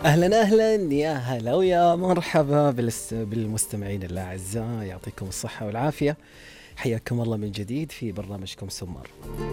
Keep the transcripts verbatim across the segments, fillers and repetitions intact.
أهلا أهلا يا هلا ويا مرحبا بالس- بالمستمعين الأعزاء، يعطيكم الصحة والعافية. حياكم الله من جديد في برنامجكم سمر.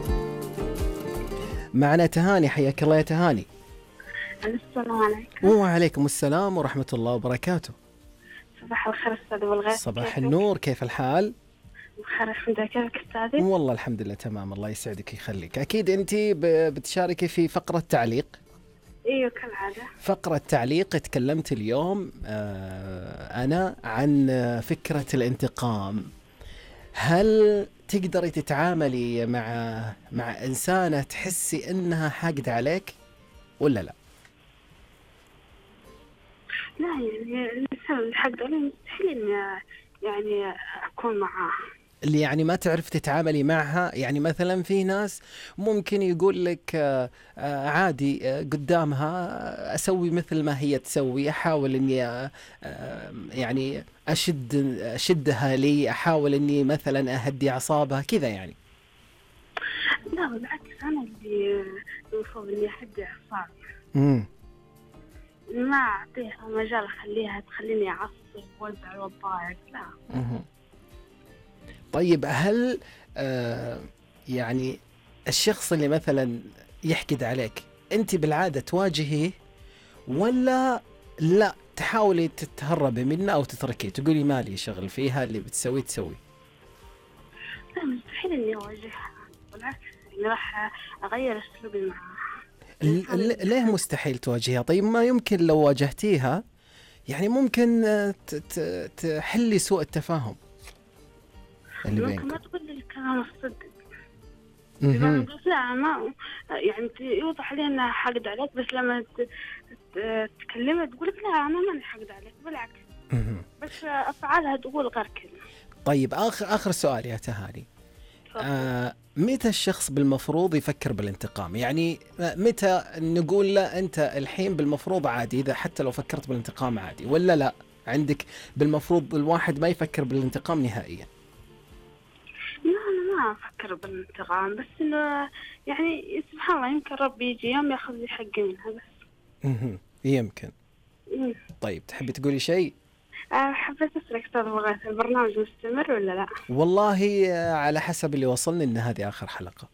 معنا تهاني، حياك الله يا تهاني. السلام عليكم. وعليكم السلام ورحمة الله وبركاته. صباح الخير أستاذ والغيث، صباح كيفك؟ النور، كيف الحال؟ بخير الحمد لله، كيفك أستاذي؟ والله الحمد لله تمام، الله يسعدك يخليك. أكيد أنت ب- بتشاركي في فقرة تعليق. أيوة كالعادة. فقرة تعليق. تكلمت اليوم آه، أنا عن فكرة الانتقام. هل تقدري تتعاملي مع مع إنسانة تحسي إنها حاقدة عليك ولا لا؟ لا يعني الإنسان اللي حق عليه مستحيل إني يعني أكون معاه. اللي يعني ما تعرف تتعاملي معها. يعني مثلا في ناس ممكن يقول لك آه، آه، عادي، آه، قدامها آه، أسوي مثل ما هي تسوي، أحاول إني آه، آه، يعني أشد أشدها لي، أحاول إني مثلا أهدي أعصابها كذا يعني. لا بالعكس، أنا اللي المفروض إني أهدي أعصابي، امم ما أعطيها مجال أخليها تخليني أعصب وأزعل وأتضايق. لا. طيب هل آه يعني الشخص اللي مثلا يحقد عليك انت بالعادة تواجهيه ولا لا تحاولي تتهربي منه او تتركيه، تقولي مالي شغل فيها، اللي بتسوي تسوي؟ لا مستحيل إني أواجهها، بالعكس يعني راح أغير أسلوبي معها. ل- الإنسان اللي ل- ليه يحب. مستحيل تواجهها؟ طيب ما يمكن لو واجهتيها يعني ممكن آه، ت- ت- تحلي سوء التفاهم اللي ممكن بينكم. ما تقول لي الكلام الصدق، بمعنى مهم. قلت لا ما يعني ت- يوضح لي انها حقد عليك، بس لما ت- ت- تكلمها تقول لك لا انا ماني حقد عليك، بالعكس مهم. بس افعالها تقول غير كذا. طيب آخر آخر سؤال يا تهاني. تفضل. آه متى الشخص بالمفروض يفكر بالانتقام؟ يعني متى نقول لا أنت الحين بالمفروض عادي إذا حتى لو فكرت بالانتقام عادي، ولا لا عندك بالمفروض الواحد ما يفكر بالانتقام نهائيا؟ لا انا ما افكر بالانتقام، بس انه يعني سبحان الله يمكن ربي يجي يوم ياخذ لي حقي منها بس. مهم. يمكن. مم. طيب تحبي تقولي شيء؟ آه، حبيت اسالك استاذ وغيث، البرنامج مستمر ولا لا؟ والله آه، على حسب اللي وصلني إن هذه آخر حلقة.